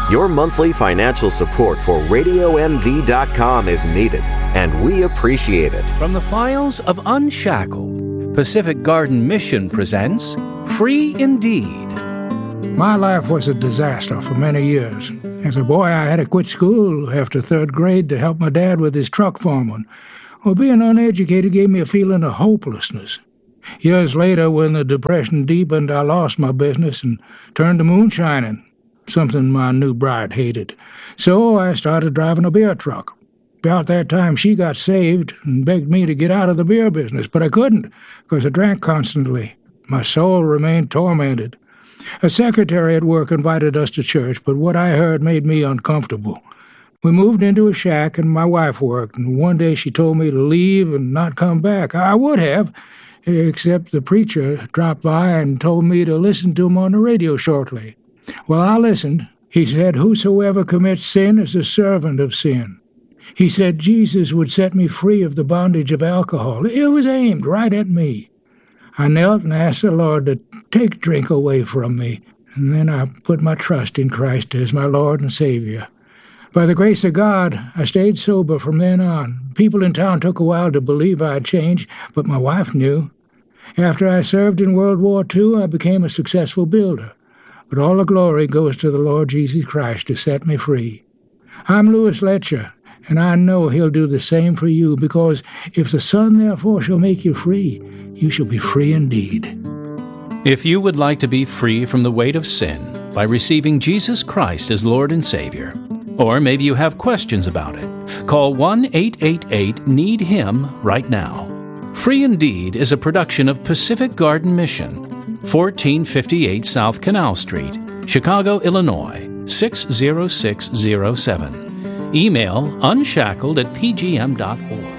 Your monthly financial support for RadioMD.com is needed, and we appreciate it. From the files of Unshackled, Pacific Garden Mission presents Free Indeed. My life was a disaster for many years. As a boy, I had to quit school after third grade to help my dad with his truck farming. Well, being uneducated gave me a feeling of hopelessness. Years later, when the Depression deepened, I lost my business and turned to moonshining, something my new bride hated. So I started driving a beer truck. About that time, she got saved and begged me to get out of the beer business, but I couldn't because I drank constantly. My soul remained tormented. A secretary at work invited us to church, but what I heard made me uncomfortable. We moved into a shack and my wife worked, and one day she told me to leave and not come back. I would have, except the preacher dropped by and told me to listen to him on the radio shortly. Well, I listened. He said, "Whosoever commits sin is a servant of sin." He said Jesus would set me free of the bondage of alcohol. It was aimed right at me. I knelt and asked the Lord to take drink away from me, and then I put my trust in Christ as my Lord and Savior. By the grace of God, I stayed sober from then on. People in town took a while to believe I'd changed, but my wife knew. After I served in World War II, I became a successful builder. But all the glory goes to the Lord Jesus Christ to set me free. I'm Louis Letcher, and I know he'll do the same for you, because if the Son therefore shall make you free, you shall be free indeed. If you would like to be free from the weight of sin by receiving Jesus Christ as Lord and Savior, or maybe you have questions about it, call 1-888-NEED-HIM right now. Free Indeed is a production of Pacific Garden Mission, 1458 South Canal Street, Chicago, Illinois, 60607. Email unshackled@pgm.org.